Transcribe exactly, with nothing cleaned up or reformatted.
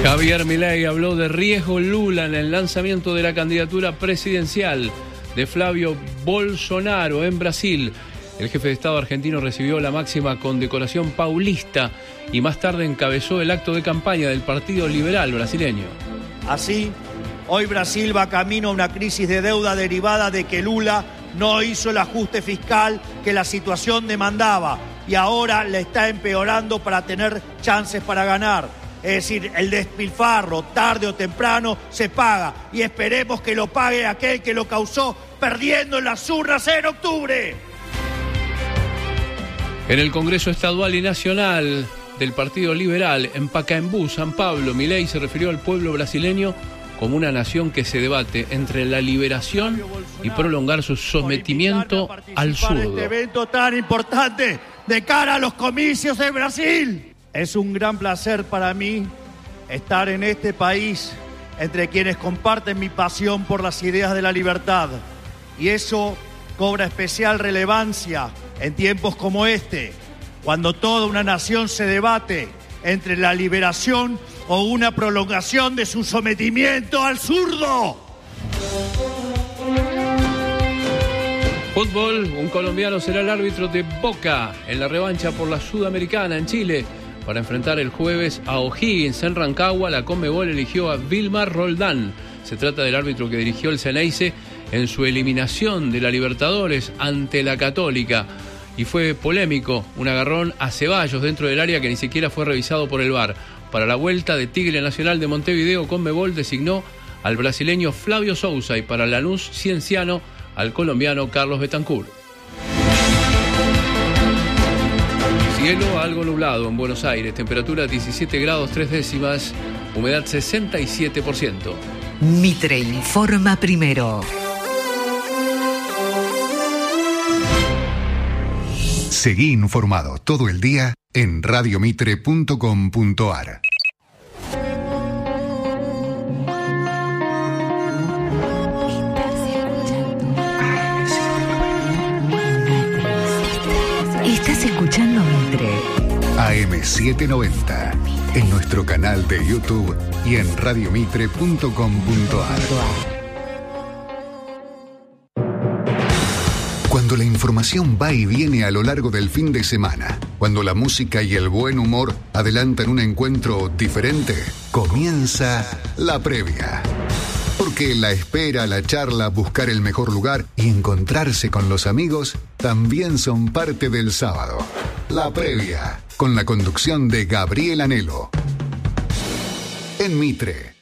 Javier Milei habló de riesgo Lula en el lanzamiento de la candidatura presidencial de Flavio Bolsonaro en Brasil. El jefe de Estado argentino recibió la máxima condecoración paulista y más tarde encabezó el acto de campaña del Partido Liberal brasileño. Así, hoy Brasil va camino a una crisis de deuda derivada de que Lula no hizo el ajuste fiscal que la situación demandaba y ahora le está empeorando para tener chances para ganar. Es decir, el despilfarro, tarde o temprano, se paga. Y esperemos que lo pague aquel que lo causó perdiendo en las urnas en octubre. En el Congreso Estadual y Nacional del Partido Liberal, en Pacaembu, San Pablo, Milei se refirió al pueblo brasileño como una nación que se debate entre la liberación y prolongar su sometimiento al zurdo. Este evento tan importante de cara a los comicios de Brasil. Es un gran placer para mí estar en este país entre quienes comparten mi pasión por las ideas de la libertad. Y eso cobra especial relevancia en tiempos como este, cuando toda una nación se debate entre la liberación o una prolongación de su sometimiento al zurdo. Fútbol, un colombiano será el árbitro de Boca en la revancha por la Sudamericana en Chile. Para enfrentar el jueves a O'Higgins en Rancagua, la Conmebol eligió a Vilmar Roldán. Se trata del árbitro que dirigió el Xeneize en su eliminación de la Libertadores ante la Católica. Y fue polémico, un agarrón a Ceballos dentro del área que ni siquiera fue revisado por el V A R. Para la vuelta de Tigre Nacional de Montevideo, Conmebol designó al brasileño Flavio Sousa y para Lanús Cienciano al colombiano Carlos Betancourt. Cielo algo nublado en Buenos Aires, temperatura diecisiete grados tres décimas, humedad sesenta y siete por ciento. Mitre informa primero. Seguí informado todo el día en radio mitre punto com punto ar. Estás escuchando Mitre. A M setecientos noventa, en nuestro canal de YouTube y en radio mitre punto com punto ar. Cuando la información va y viene a lo largo del fin de semana, cuando la música y el buen humor adelantan un encuentro diferente, comienza la previa. Porque la espera, la charla, buscar el mejor lugar y encontrarse con los amigos también son parte del sábado. La previa, con la conducción de Gabriel Anelo. En Mitre.